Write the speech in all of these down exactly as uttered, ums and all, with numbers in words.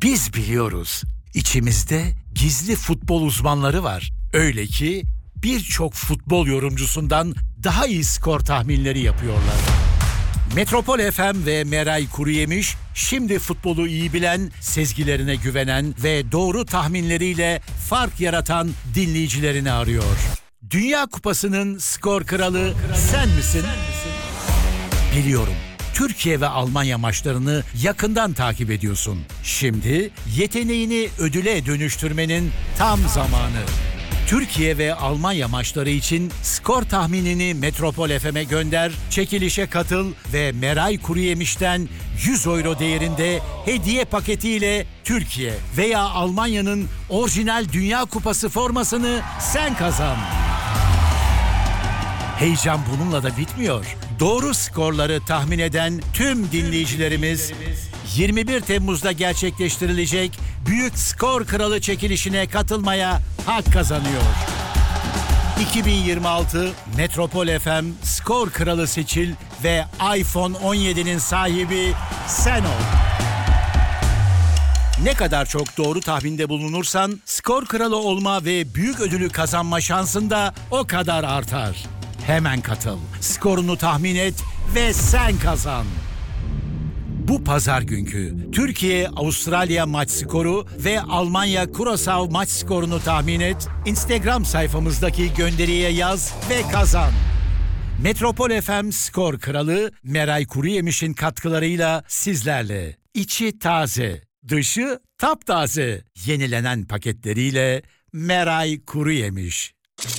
Biz biliyoruz. İçimizde gizli futbol uzmanları var. Öyle ki birçok futbol yorumcusundan daha iyi skor tahminleri yapıyorlar. Metropol F M ve Meray Kuruyemiş şimdi futbolu iyi bilen, sezgilerine güvenen ve doğru tahminleriyle fark yaratan dinleyicilerini arıyor. Dünya Kupası'nın skor kralı sen misin? Biliyorum. Türkiye ve Almanya maçlarını yakından takip ediyorsun. Şimdi yeteneğini ödüle dönüştürmenin tam zamanı. Türkiye ve Almanya maçları için skor tahminini Metropol F M'e gönder, çekilişe katıl ve Meray Kuruyemiş'ten yüz euro değerinde hediye paketiyle Türkiye veya Almanya'nın orijinal Dünya Kupası formasını sen kazan. Heyecan bununla da bitmiyor. Doğru skorları tahmin eden tüm dinleyicilerimiz yirmi bir Temmuz'da gerçekleştirilecek Büyük Skor Kralı çekilişine katılmaya hak kazanıyor. iki bin yirmi altı Metropol F M Skor Kralı seçil ve iPhone on yedi'nin sahibi sen ol. Ne kadar çok doğru tahminde bulunursan skor kralı olma ve büyük ödülü kazanma şansın da o kadar artar. Hemen katıl, skorunu tahmin et ve sen kazan. Bu pazar günkü Türkiye-Avustralya maç skoru ve Almanya-Curaçao maç skorunu tahmin et, Instagram sayfamızdaki gönderiye yaz ve kazan. Metropol F M Skor Kralı Meray Kuruyemiş'in katkılarıyla sizlerle. İçi taze, dışı taptaze. Yenilenen paketleriyle Meray Kuruyemiş.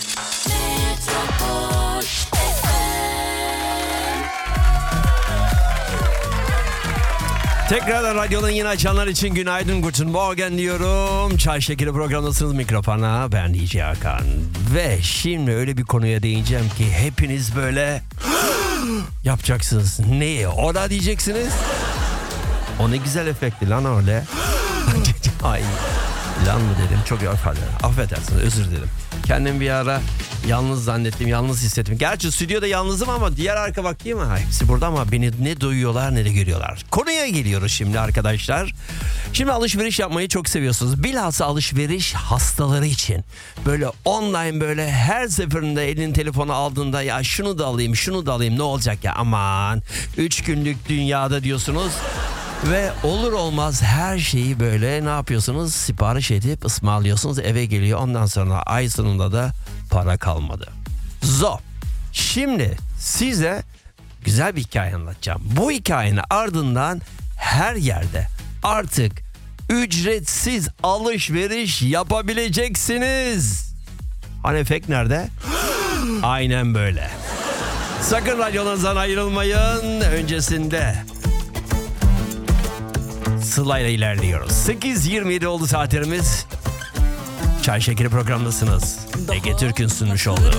Tekrardan radyonun yeni açanlar için günaydın, guten morgen diyorum. Çay şekeri programdasınız, mikrofona ben D J Hakan. Ve şimdi öyle bir konuya değineceğim ki hepiniz böyle yapacaksınız. Neyi? O da diyeceksiniz. O ne güzel efekti lan öyle. Ay lan mı dedim, çok affedersiniz, affedersiniz, özür dilerim. Kendimi bir ara yalnız zannettim, yalnız hissettim. Gerçi stüdyoda yalnızım ama diğer arka bakayım ha, hepsi burada ama beni ne duyuyorlar ne de görüyorlar. Konuya geliyoruz şimdi arkadaşlar. Şimdi alışveriş yapmayı çok seviyorsunuz. Bilhassa alışveriş hastaları için. Böyle online, böyle her seferinde elin telefonu aldığında ya şunu da alayım, şunu da alayım, ne olacak ya, aman. Üç günlük dünyada diyorsunuz. Ve olur olmaz her şeyi böyle ne yapıyorsunuz? Sipariş edip ısmarlıyorsunuz, eve geliyor. Ondan sonra ay sonunda da para kalmadı. Zor. Şimdi size güzel bir hikaye anlatacağım. Bu hikayenin ardından her yerde artık ücretsiz alışveriş yapabileceksiniz. Hani efekt nerede? Aynen böyle. Sakın radyonuzdan ayrılmayın. Öncesinde Sıla'yla ilerliyoruz. sekiz yirmi yedi oldu saatlerimiz. Çay şekeri programdasınız. Ege Türk'ün sunmuş olduğu